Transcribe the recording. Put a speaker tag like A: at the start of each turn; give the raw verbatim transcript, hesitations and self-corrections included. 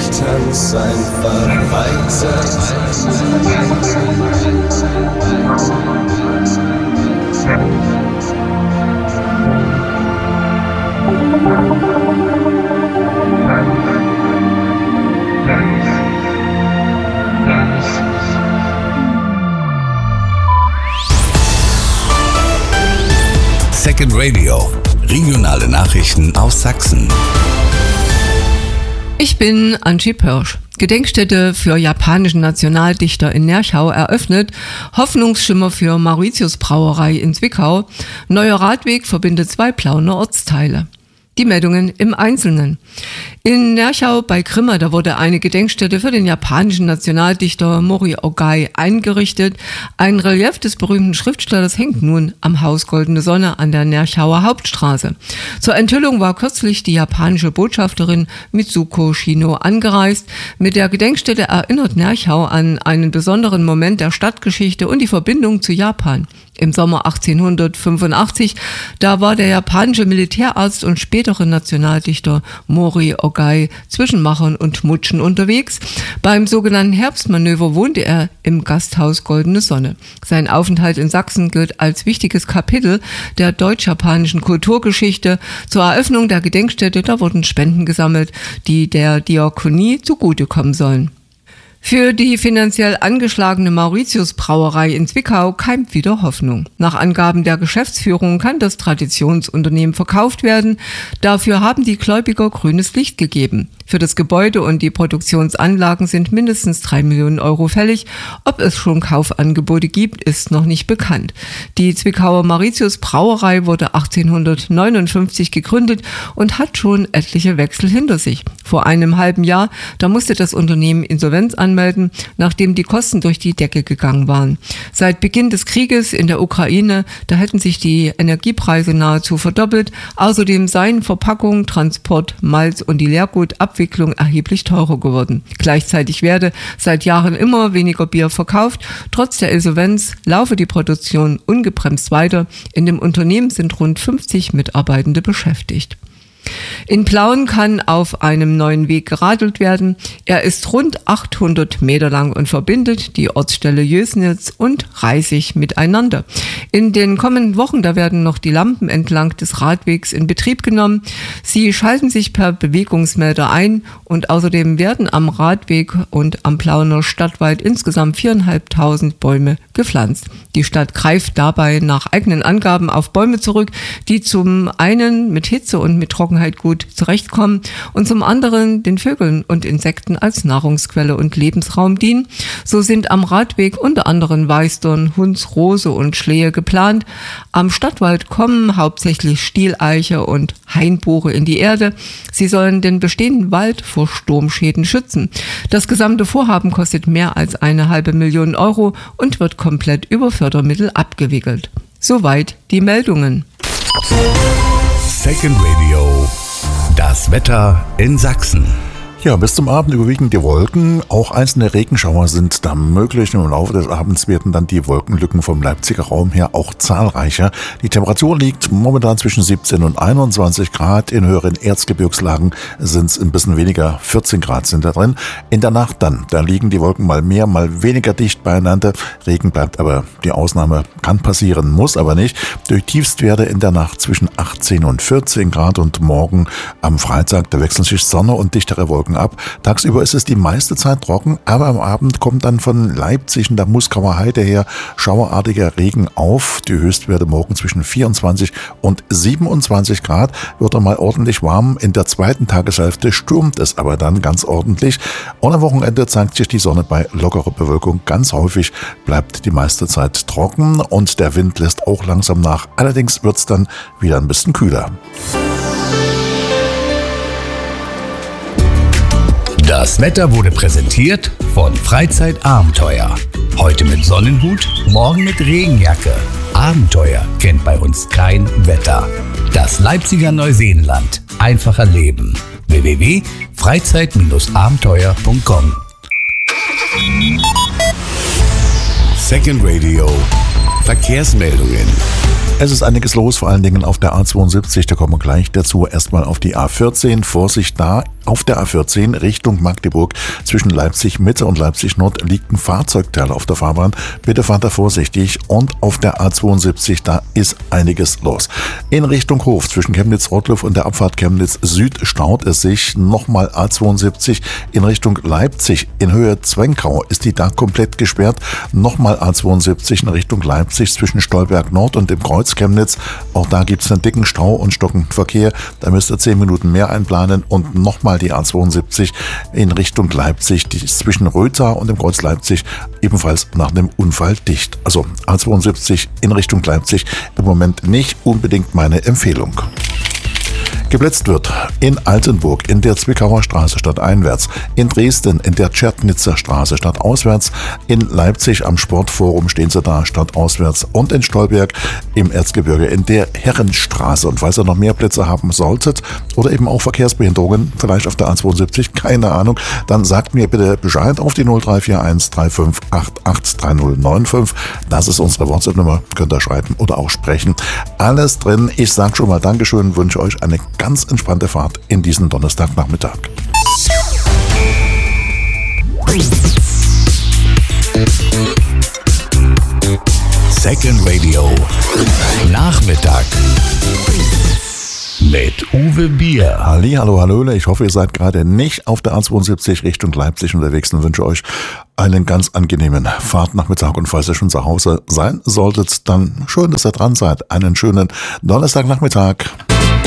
A: tanz einfach weiter.
B: Second Radio, regionale Nachrichten aus Sachsen.
C: Ich bin Angie Pörsch. Gedenkstätte für japanischen Nationaldichter in Nerchau eröffnet, Hoffnungsschimmer für Mauritius Brauerei in Zwickau, neuer Radweg verbindet zwei Plauener Ortsteile. Die Meldungen im Einzelnen. In Nerchau bei Grimma, da wurde eine Gedenkstätte für den japanischen Nationaldichter Mori Ogai eingerichtet. Ein Relief des berühmten Schriftstellers hängt nun am Haus Goldene Sonne an der Nerchauer Hauptstraße. Zur Enthüllung war kürzlich die japanische Botschafterin Mitsuko Shino angereist. Mit der Gedenkstätte erinnert Nerchau an einen besonderen Moment der Stadtgeschichte und die Verbindung zu Japan. Im Sommer achtzehnhundertfünfundachtzig, da war der japanische Militärarzt und spätere Nationaldichter Mori Ogai zwischen Machern und Mutschen unterwegs. Beim sogenannten Herbstmanöver wohnte er im Gasthaus Goldene Sonne. Sein Aufenthalt in Sachsen gilt als wichtiges Kapitel der deutsch-japanischen Kulturgeschichte. Zur Eröffnung der Gedenkstätte, da wurden Spenden gesammelt, die der Diakonie zugutekommen sollen. Für die finanziell angeschlagene Mauritius Brauerei in Zwickau keimt wieder Hoffnung. Nach Angaben der Geschäftsführung kann das Traditionsunternehmen verkauft werden. Dafür haben die Gläubiger grünes Licht gegeben. Für das Gebäude und die Produktionsanlagen sind mindestens drei Millionen Euro fällig. Ob es schon Kaufangebote gibt, ist noch nicht bekannt. Die Zwickauer Mauritius Brauerei wurde achtzehnhundertneunundfünfzig gegründet und hat schon etliche Wechsel hinter sich. Vor einem halben Jahr, da musste das Unternehmen Insolvenz anmelden, nachdem die Kosten durch die Decke gegangen waren. Seit Beginn des Krieges in der Ukraine, da hätten sich die Energiepreise nahezu verdoppelt. Außerdem seien Verpackung, Transport, Malz und die Leergutabwicklung erheblich teurer geworden. Gleichzeitig werde seit Jahren immer weniger Bier verkauft. Trotz der Insolvenz laufe die Produktion ungebremst weiter. In dem Unternehmen sind rund fünfzig Mitarbeitende beschäftigt. In Plauen kann auf einem neuen Weg geradelt werden. Er ist rund achthundert Meter lang und verbindet die Ortsstelle Jösnitz und Reisig miteinander. In den kommenden Wochen, da werden noch die Lampen entlang des Radwegs in Betrieb genommen. Sie schalten sich per Bewegungsmelder ein und außerdem werden am Radweg und am Plauener Stadtwald insgesamt viertausendfünfhundert Bäume gepflanzt. Die Stadt greift dabei nach eigenen Angaben auf Bäume zurück, die zum einen mit Hitze und mit Trockenheit gut zurechtkommen und zum anderen den Vögeln und Insekten als Nahrungsquelle und Lebensraum dienen. So sind am Radweg unter anderem Weißdorn, Hunds, Rose und Schlehe geplant. Am Stadtwald kommen hauptsächlich Stieleiche und Hainbuche in die Erde. Sie sollen den bestehenden Wald vor Sturmschäden schützen. Das gesamte Vorhaben kostet mehr als eine halbe Million Euro und wird komplett über Fördermittel abgewickelt. Soweit die Meldungen.
B: Second Radio, das Wetter in Sachsen.
D: Ja, bis zum Abend überwiegen die Wolken. Auch einzelne Regenschauer sind da möglich. Im Laufe des Abends werden dann die Wolkenlücken vom Leipziger Raum her auch zahlreicher. Die Temperatur liegt momentan zwischen siebzehn und einundzwanzig Grad. In höheren Erzgebirgslagen sind es ein bisschen weniger, vierzehn Grad sind da drin. In der Nacht dann, da liegen die Wolken mal mehr, mal weniger dicht beieinander. Regen bleibt aber, die Ausnahme kann passieren, muss aber nicht. Durch Tiefstwerte in der Nacht zwischen achtzehn und vierzehn Grad und morgen am Freitag, da wechseln sich Sonne und dichtere Wolken ab. Tagsüber ist es die meiste Zeit trocken, aber am Abend kommt dann von Leipzig und der Muskauer Heide her schauerartiger Regen auf. Die Höchstwerte morgen zwischen vierundzwanzig und siebenundzwanzig Grad, wird dann mal ordentlich warm. In der zweiten Tageshälfte stürmt es aber dann ganz ordentlich. Und am Wochenende zeigt sich die Sonne bei lockerer Bewölkung ganz häufig, bleibt die meiste Zeit trocken und der Wind lässt auch langsam nach. Allerdings wird es dann wieder ein bisschen kühler.
B: Das Wetter wurde präsentiert von Freizeitabenteuer. Heute mit Sonnenhut, morgen mit Regenjacke. Abenteuer kennt bei uns kein Wetter. Das Leipziger Neuseenland. Einfacher Leben. w w w punkt freizeit abenteuer punkt com. Second Radio. Verkehrsmeldungen.
D: Es ist einiges los, vor allen Dingen auf der A zweiundsiebzig, da kommen wir gleich dazu. Erstmal auf die A vierzehn, Vorsicht da Auf der A vierzehn Richtung Magdeburg zwischen Leipzig Mitte und Leipzig Nord liegt ein Fahrzeugteil auf der Fahrbahn. Bitte fahrt da vorsichtig. Und auf der A zweiundsiebzig, da ist einiges los. In Richtung Hof zwischen Chemnitz-Rottluff und der Abfahrt Chemnitz Süd staut es sich. Nochmal A zweiundsiebzig in Richtung Leipzig in Höhe Zwenkau ist die da komplett gesperrt. Nochmal A zweiundsiebzig in Richtung Leipzig zwischen Stolberg Nord und dem Kreuz Chemnitz. Auch da gibt es einen dicken Stau und stockenden Verkehr. Da müsst ihr zehn Minuten mehr einplanen. Und nochmal die A zweiundsiebzig in Richtung Leipzig, die ist zwischen Rötha und dem Kreuz Leipzig ebenfalls nach einem Unfall dicht. Also A zweiundsiebzig in Richtung Leipzig im Moment nicht unbedingt meine Empfehlung. Geblitzt wird in Altenburg, in der Zwickauer Straße stadteinwärts, in Dresden, in der Tschertnitzer Straße stadtauswärts, in Leipzig am Sportforum stehen sie da stadtauswärts und in Stolberg im Erzgebirge in der Herrenstraße. Und falls ihr noch mehr Plätze haben solltet oder eben auch Verkehrsbehinderungen, vielleicht auf der A zweiundsiebzig, keine Ahnung, dann sagt mir bitte Bescheid auf die null drei vier eins drei fünf acht acht drei null neun fünf. Das ist unsere WhatsApp-Nummer, könnt ihr schreiben oder auch sprechen. Alles drin. Ich sage schon mal Dankeschön, wünsche euch eine ganz entspannte Fahrt in diesen Donnerstagnachmittag.
B: Second Radio Nachmittag mit Uwe Bier.
D: Halli, hallo, hallöle. Ich hoffe, ihr seid gerade nicht auf der A zweiundsiebzig Richtung Leipzig unterwegs und wünsche euch einen ganz angenehmen Fahrtnachmittag. Und falls ihr schon zu Hause sein solltet, dann schön, dass ihr dran seid. Einen schönen Donnerstagnachmittag.